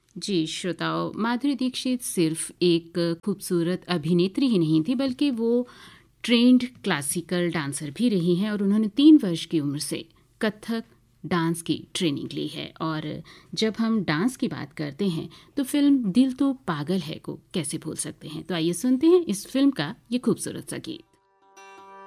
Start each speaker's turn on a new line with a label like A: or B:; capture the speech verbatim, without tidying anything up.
A: जी श्रोताओं, माधुरी दीक्षित सिर्फ एक खूबसूरत अभिनेत्री ही नहीं थी, बल्कि वो ट्रेंड क्लासिकल डांसर भी रही हैं और उन्होंने तीन वर्ष की उम्र से कथक डांस की ट्रेनिंग ली है। और जब हम डांस की बात करते हैं तो फिल्म दिल तो पागल है को कैसे भूल सकते हैं। तो आइए सुनते हैं इस फिल्म का ये खूबसूरत सा गीत।